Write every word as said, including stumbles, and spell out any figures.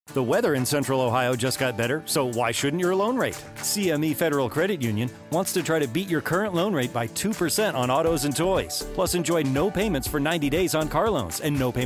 The weather in Central Ohio just got better, so why shouldn't your loan rate? C M E Federal Credit Union wants to try to beat your current loan rate by two percent on autos and toys. Plus, enjoy no payments for ninety days on car loans and no payments